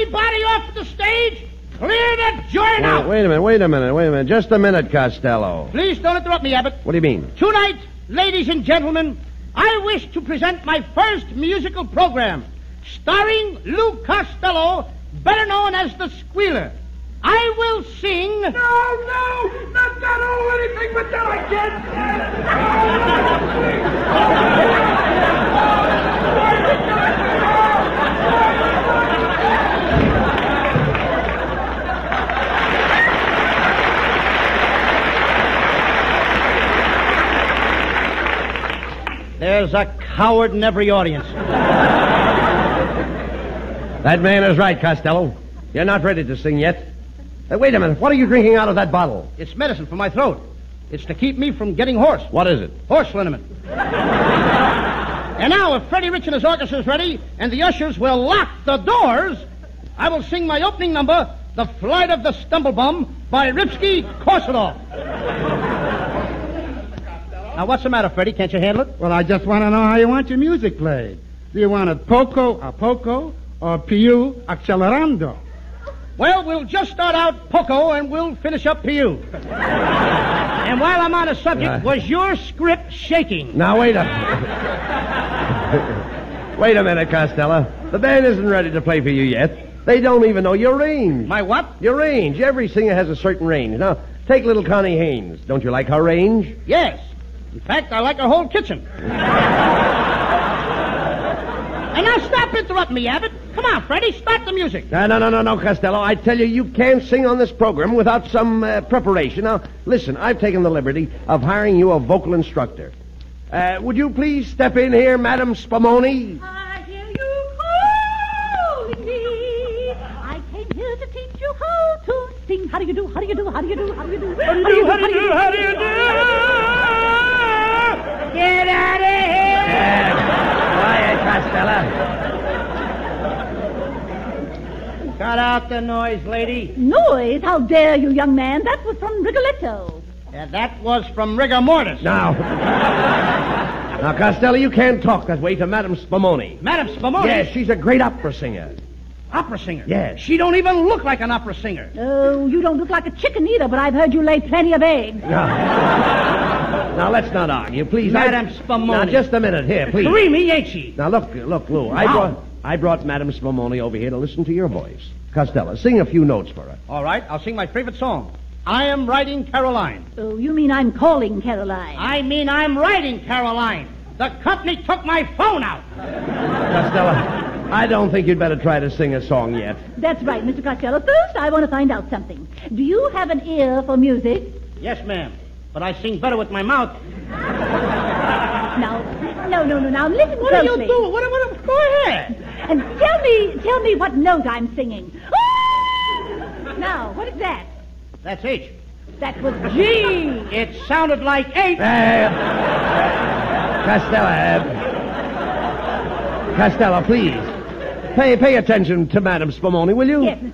Everybody off the stage. Clear the joint out. Wait a minute. Just a minute, Costello. Please don't interrupt me, Abbott. What do you mean? Tonight, ladies and gentlemen, I wish to present my first musical program, starring Lou Costello, better known as the Squealer. I will sing... No, not that old anything but that I There's a coward in every audience. That man is right, Costello. You're not ready to sing yet. Wait a minute. What are you drinking out of that bottle? It's medicine for my throat. It's to keep me from getting hoarse. What is it? Horse liniment. And now, if Freddie Rich and his orchestra is ready, and the ushers will lock the doors, I will sing my opening number, The Flight of the Stumblebum, by Rimsky-Korsakov. Now, what's the matter, Freddie? Can't you handle it? Well, I just want to know how you want your music played. Do you want it poco a poco or più accelerando? Well, we'll just start out Poco, and we'll finish up Piu. And while I'm on the subject, was your script shaking? Now, wait a minute, Costello. The band isn't ready to play for you yet. They don't even know your range. My what? Your range. Every singer has a certain range. Now, take little Connie Haynes. Don't you like her range? Yes. In fact, I like her whole kitchen. And now stop interrupting me, Abbott. Come on, Freddie, start the music. No, Costello. I tell you, you can't sing on this program without some preparation. Now, listen, I've taken the liberty of hiring you a vocal instructor. Would you please step in here, Madam Spumoni? I hear you calling me. I came here to teach you how to sing. How do you do? How do you do? How do you do? How do you do? How do you do? How do you do? How do you do? Get out of here! Quiet, Costello. Cut out the noise, lady. Noise? How dare you, young man? That was from Rigoletto. Yeah, that was from rigor mortis. Now, Costello, you can't talk that way to Madam Spumoni. Madam Spumoni? Yes, she's a great opera singer. Opera singer? Yes. She don't even look like an opera singer. Oh, you don't look like a chicken either, but I've heard you lay plenty of eggs. Now, let's not argue, please. Madam Spumoni. Now, just a minute here, please. Creamy, ain't she? Now, look, Lou. I brought Madam Spumoni over here to listen to your voice. Costello, sing a few notes for her. All right, I'll sing my favorite song. I am writing Caroline. Oh, you mean I'm calling Caroline? I mean I'm writing Caroline. The company took my phone out. Costello, I don't think you'd better try to sing a song yet. That's right, Mr. Costello. First, I want to find out something. Do you have an ear for music? Yes, ma'am. But I sing better with my mouth. Now, no. Now, listen What closely. are you doing? What? Go ahead. And tell me what note I'm singing. Oh! Now, what is that? That's H. That was G. It sounded like H. Costello, please. Pay attention to Madam Spumoni, will you? Yes, Mr.